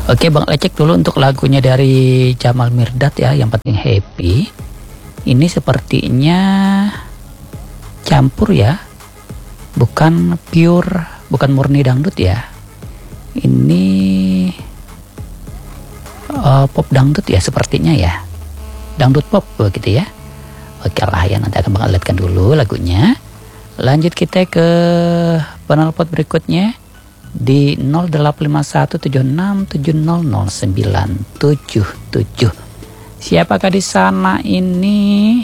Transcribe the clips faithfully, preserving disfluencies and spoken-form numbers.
Oke Bang, cek dulu untuk lagunya dari Jamal Mirdad ya, yang penting happy. Ini sepertinya campur ya, bukan pure, bukan murni dangdut ya. Ini uh, pop dangdut ya sepertinya ya, dangdut pop begitu ya. Oke lah ya, nanti akan Bang lihatkan dulu lagunya. Lanjut kita ke penelpon berikutnya di nol delapan lima satu tujuh enam tujuh nol nol sembilan tujuh tujuh. Siapakah di sana ini?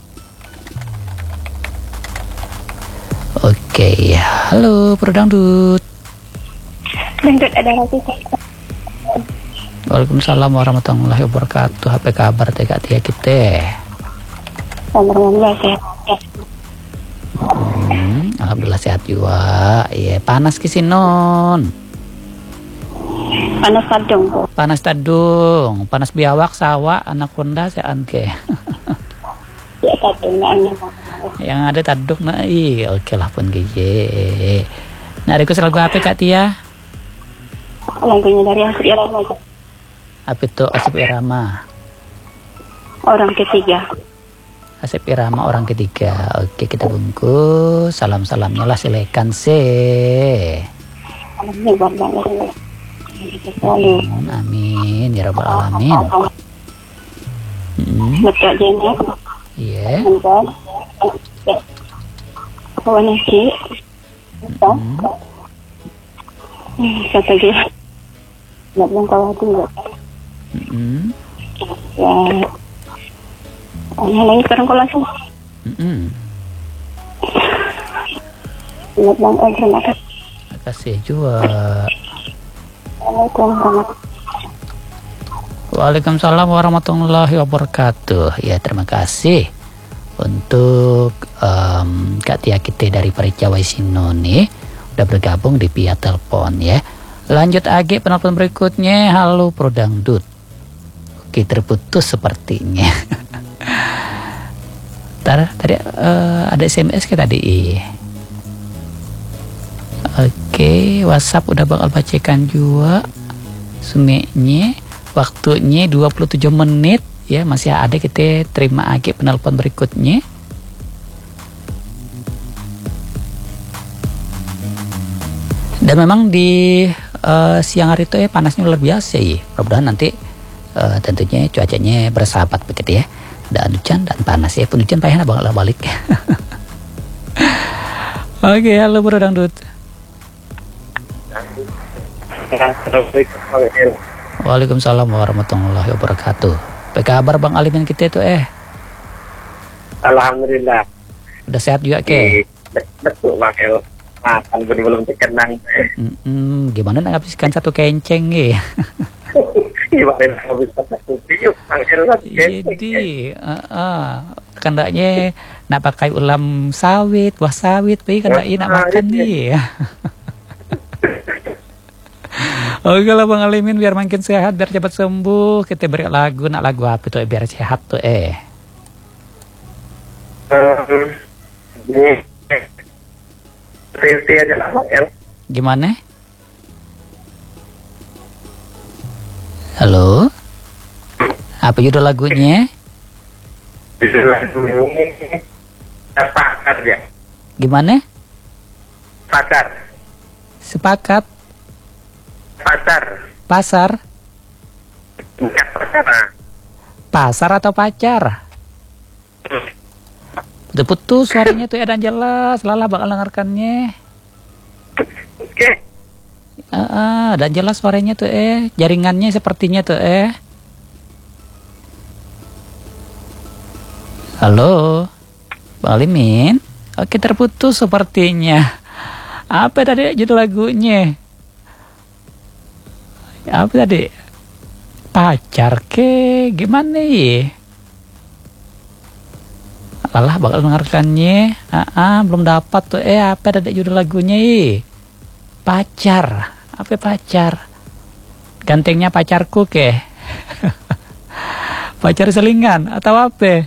Oke, halo Bro Dangdut. Dangdut ada lagi. Waalaikumsalam warahmatullahi wabarakatuh. Apa kabar teh Kak Tia kita? Alhamdulillah sehat. Hmm, alhamdulillah sehat juga. Iya, panas kisinon. Panas tadung. Panas tadung, panas biawak sawah anak konda sean ke. Ya tadung anya. Yang ada tadung nah iya, oke lah pun geye. Nah, request lagu apa Kak Tia? Lagunya dari Asep Irama. Apa itu Asep Irama? Orang ketiga. Asep Irama orang ketiga. Oke, kita bungkus. Salam-salamnya lah silakan se. Amin buat Bang Irama. Amin, amin ya rabbal alamin. Hmm. Betul jenis. Iya. Entar. Kawan nasi. Hmm. Kata dia. Nak bilang kawan juga. Hmm. Ya. Yang lain sekarang kalau langsung. Hmm. Nak bilang eh terima kasih. Terima kasih juga. Waalaikumsalam warahmatullahi wabarakatuh. Ya, terima kasih untuk um, Kak Tia kita dari Pericawa Sino nih udah bergabung di via telepon ya. Lanjut age penelpon berikutnya. Halo Pro Dangdut. Oke, terputus sepertinya. Tar, tadi uh, ada S M S ke tadi. Oke, WhatsApp udah bakal bacakan juga. Sumeknya waktunya dua puluh tujuh menit ya, masih ada, kita terima age penelpon berikutnya. Dan memang di uh, siang hari itu ya panasnya luar biasa ya. Mudah-mudahan nanti uh, tentunya cuacanya bersahabat begitu ya. Dan hujan dan panas ya, pun hujan payahnya bakal balik. Oke, halo Bro Dangdut. Waalaikumsalam warahmatullahi wabarakatuh. Apa kabar Bang Alimin kita itu eh? Alhamdulillah. Udah sehat juga ke? Betul Bang El. Makan belum terkenang. Mm-mm, gimana nak habiskan satu kenceng ya? Gimana habiskan satu piuk Bang El? Jadi, uh-uh. kendaknya nak pakai ulam sawit, buah sawit, tapi kendaknya nak makan nih. Oke lah Bang Alimin, biar makin sehat, biar cepat sembuh. Kita beri lagu, nak lagu apa tuh biar sehat tuh eh? Rinti aja lah Bang El. Gimana? Halo? Apa judul lagunya? Judul lagunya Pakar ya. Gimana? Pakar. Sepakat. Pacar. Pasar. Bukan pacar. Pasar atau pacar? Udah putus suaranya tuh ya, dan jelas Lala bakal dengarkannya. Oke. Uh, uh, dan jelas suaranya tuh eh, jaringannya sepertinya tuh eh. Halo Bang Alimin. Oke, terputus sepertinya. Apa tadi judul lagunya? Apa tadi? Pacar ke? Gimana ya? Alah bakal dengarkannya. Ah, ah, belum dapat tuh. Eh, apa tadi judul lagunya ya? Pacar. Apa pacar? Gantengnya pacarku ke? Pacar selingan atau apa?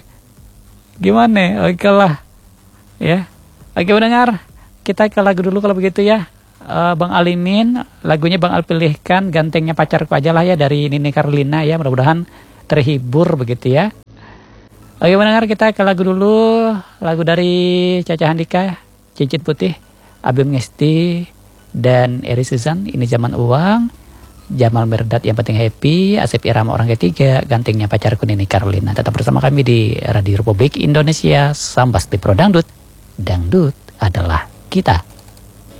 Gimana? Oke lah. Ya. Oke mendengar. Kita ke lagu dulu kalau begitu ya. uh, Bang Alimin, lagunya Bang Al pilihkan Gantengnya Pacarku aja lah ya dari Nini Carlina ya, mudah-mudahan terhibur begitu ya. Oke mendengar, kita ke lagu dulu, lagu dari Caca Handika, Cincin Putih, Abim Ngesti dan Eri Suzan, Ini Zaman Uang, Jamal Mirdad Yang Penting Happy, Asep Irama Orang Ketiga, Gantengnya Pacarku Nini Carlina. Tetap bersama kami di Radio Republik Indonesia, Sambas di Pro Dangdut. Dangdut adalah kita.